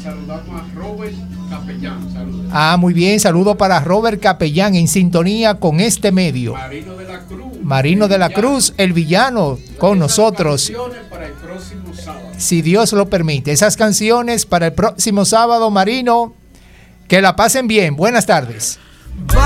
saludamos a Robert Capellán. Saludos. Muy bien, saludo para Robert Capellán en sintonía con este medio. Marino de la Cruz, el villano, con nosotros. Para el próximo sábado. Si Dios lo permite. Esas canciones para el próximo sábado, Marino. Que la pasen bien. Buenas tardes.